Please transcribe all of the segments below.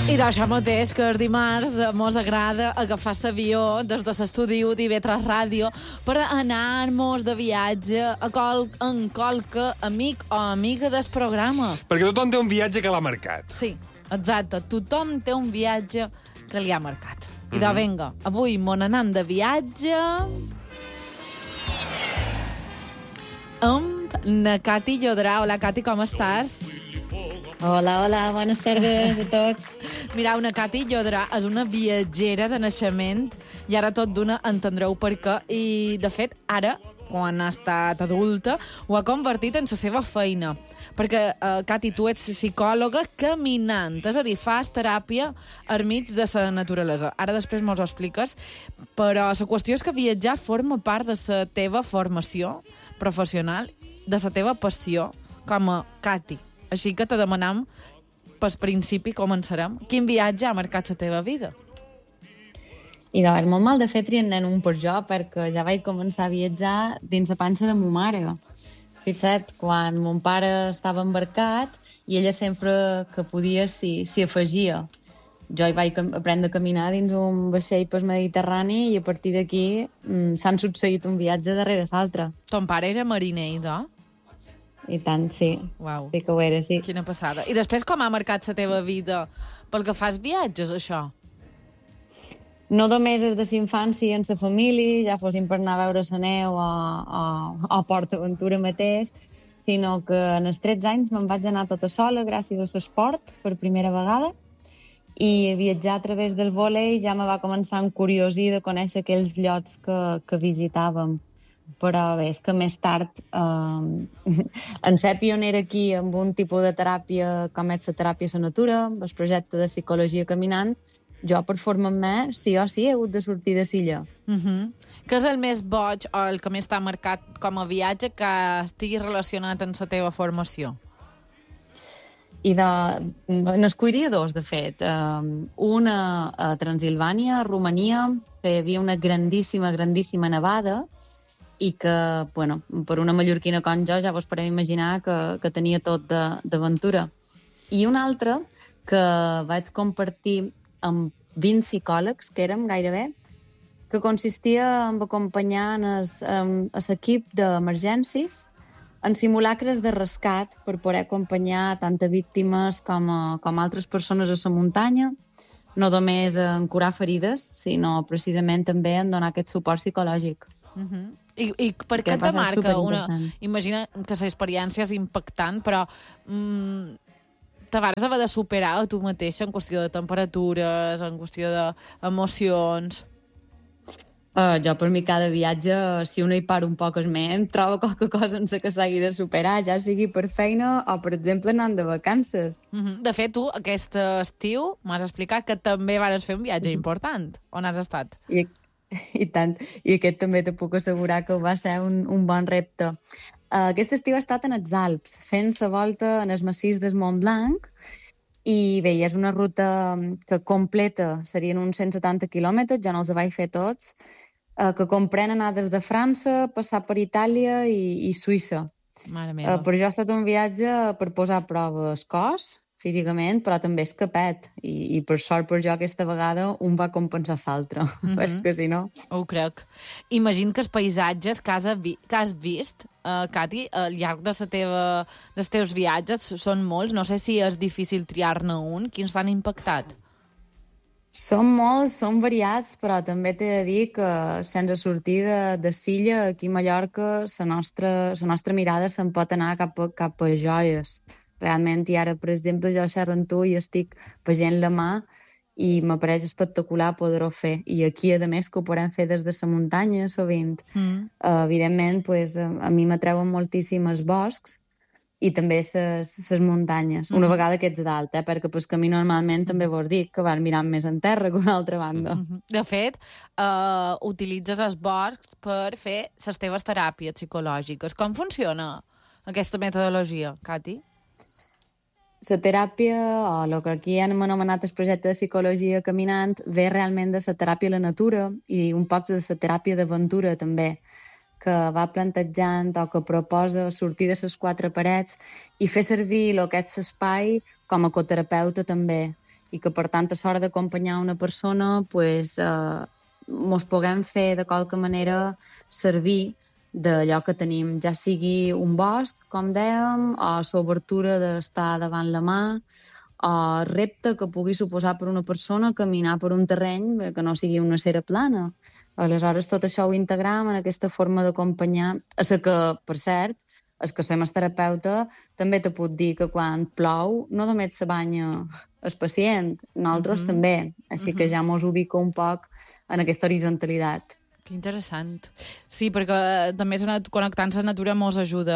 I d'això mateix, que el dimarts mos agrada agafar l'avió des de l'estudi d'IV3 Ràdio per anar-nos de viatge en qualque amic o amiga del programa. Perquè tothom té un viatge que l'ha marcat. Sí, exacte. Tothom té un viatge que li ha marcat. I de venga, avui mon anant de viatge amb na Cati Llodrà. Hola, Cati, com estàs? Hola, hola, bones tardes a tots. Mirau, na Cati Llodrà és una viatgera de naixement i ara tot d'una entendreu per què. I, de fet, ara, quan ha estat adulta, ho ha convertit en la seva feina. Perquè, Cati, tu ets psicòloga caminant, és a dir, fas teràpia al mig de la naturalesa. Ara després mos ho expliques, però la qüestió és que viatjar forma part de la teva formació professional, de la teva passió com a Cati. Així que te demanam, pel principi començarem, quin viatge ha marcat la teva vida? I de veure, molt mal de fer triant un per jo, perquè ja vaig començar a viatjar dins la panxa de ma mare. Fixa't, quan mon pare estava embarcat i ella sempre que podia s'hi afegia. Jo hi vaig aprendre a caminar dins un vaixell pel Mediterrani i a partir d'aquí s'han succeït un viatge darrere l'altre. Ton pare era mariner, idò? I tant, sí. Uau. Sí que ho era, sí. Quina passada. I després com ha marcat la teva vida pel que fas viatges, això? No només és de la infància en la família, ja fossin per anar a veure la neu o Port Aventura mateix, sinó que en els 13 anys me'n vaig anar tota sola gràcies a l'esport per primera vegada i viatjar a través del vòlei ja me va començar a encuriosir de conèixer aquells llocs que visitàvem. Però bé, és que més tard en ser pionera aquí amb un tipus de teràpia com és la teràpia a la natura, amb el projecte de psicologia caminant, jo per formar-me sí o sí he hagut de sortir de l'illa. Què és el més boig o el que més t'ha marcat com a viatge que estigui relacionat amb la teva formació? I n'escolliria dos, de fet. Una a Transilvània, a Romania, que hi havia una grandíssima nevada i que, bueno, per una mallorquina com jo ja vos podem imaginar que tenia tot d'aventura. I una altra que vaig compartir amb 20 psicòlegs, que érem gairebé, que consistia en acompanyar l'equip d'emergències en simulacres de rescat per poder acompanyar tant a víctimes com altres persones a la muntanya, no només en curar ferides, sinó precisament també en donar aquest suport psicològic. I per què te marca una... Imagina que l'experiència és impactant, però te vas haver de superar a tu mateixa en qüestió de temperatures, en qüestió d'emocions... Jo, per mi, cada viatge, si una hi para un poc ment, trobo qualque cosa en que s'hagi de superar, ja sigui per feina o, per exemple, anant de vacances. De fet, tu, aquest estiu, m'has explicat que també vas fer un viatge important. On has estat? I tant. I aquest també te puc assegurar que va ser un bon repte. Aquest estiu he estat en els Alps, fent la volta en el massís del Mont Blanc, i bé, és una ruta que completa, serien uns 170 quilòmetres, ja no els vaig fer tots, que comprèn anar des de França, passar per Itàlia i Suïssa. Mare meva. Per jo ha estat un viatge per posar a prova el cos, físicament, però també és capet. I per sort per jo aquesta vegada un va compensar l'altre, perquè si no... Ho crec. Imagino que els paisatges que has vist, Cati, al llarg dels teus viatges són molts. No sé si és difícil triar-ne un. Quins t'han impactat? Són molts, són variats, però també t'he de dir que sense sortir de Silla, aquí a Mallorca, la nostra mirada se'n pot anar cap a joies. Realment, i ara, per exemple, jo xerro amb tu i estic veient la mà i m'apareix espectacular poder-ho fer. I aquí, a més, que ho podem fer des de la muntanya, sovint. Evidentment, pues, a mi m'atreuen moltíssim els boscs i també les muntanyes. Una vegada que ets dalt, perquè pel camí normalment també vols dir que vas mirant més en terra que una altra banda. De fet, utilitzes els boscs per fer les teves teràpies psicològiques. Com funciona aquesta metodologia, Cati? La teràpia, o el que aquí hem anomenat el projecte de psicologia caminant, ve realment de la teràpia a la natura i un poc de la teràpia d'aventura també, que va plantejant o que proposa sortir de les quatre parets i fer servir aquest espai com a coterapeuta també. I que, per tant, a l'hora d'acompanyar una persona, mos puguem fer de qualque manera servir d'allò que tenim, ja sigui un bosc, com dèiem, o l'obertura d'estar davant la mà, o repte que pugui suposar per una persona caminar per un terreny que no sigui una cera plana. Aleshores, tot això ho integram en aquesta forma d'acompanyar, a la que, per cert, el que som el terapeuta també te puc dir que quan plou no només se banya el pacient, nosaltres també. Així que ja mos ubica un poc en aquesta horizontalitat. Que interessant. Sí, perquè també connectant-se a la natura mos ajuda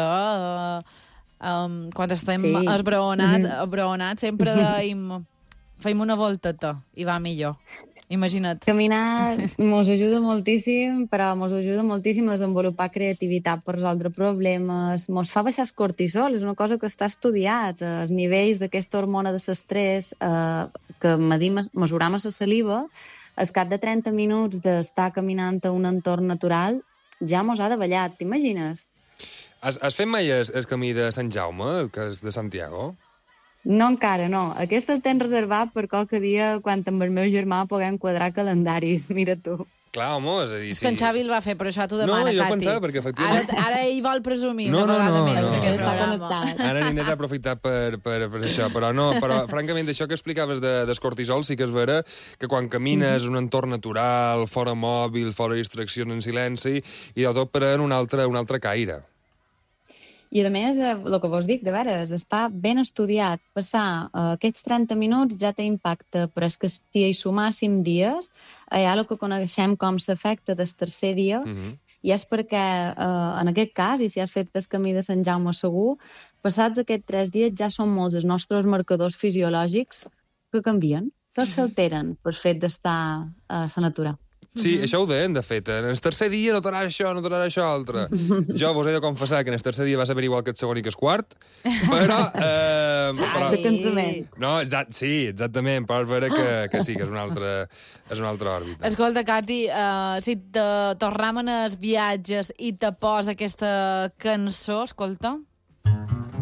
quan estem esbraonats sempre feim una volteta i va millor. Imagina't. Caminar mos ajuda moltíssim, però mos ajuda moltíssim a desenvolupar creativitat per resoldre problemes. Mos fa baixar el cortisol, és una cosa que està estudiat. Els nivells d'aquesta hormona de l'estrès que mesuram a la saliva, al cap de 30 minuts d'estar caminant a un entorn natural, ja mos ha davallat, t'imagines? Has fet mai el camí de Sant Jaume, el que és de Santiago? No, encara no. Aquest el tens reservat per qualque dia, quan amb el meu germà puguem quadrar calendaris. Mira tu. Clar, home, és a dir... És que en Xavi el va fer, però això t'ho demana, Cati. No, jo pensava, perquè efectivament... Ara ell vol presumir una vegada més d'aquest programa. Ara n'he aprofitat per això, però francament, això que explicaves del cortisol sí que és vera que quan camines en un entorn natural, fora mòbil, fora distraccions, en silenci, i de tot pren un altre caire. I, a més, el que vos dic, de veres, està ben estudiat. Passar aquests 30 minuts ja té impacte, però és que si hi sumàssim dies, hi ha el que coneixem com l'efecte del tercer dia, i és perquè, en aquest cas, i si has fet el camí de Sant Jaume segur, passats aquests 3 dies ja són molts els nostres marcadors fisiològics que canvien, que s'alteren per fet d'estar a la natura. Sí, això ho deien, de fet. En el tercer dia notaràs això altre. Jo vos he de confessar que en el tercer dia va ser igual que el segon i que el quart, però... De cansament. No, sí, exactament, però és vera que sí, que és una altra òrbita. Escolta, Cati, si te tornem en els viatges i te posa aquesta cançó, escolta,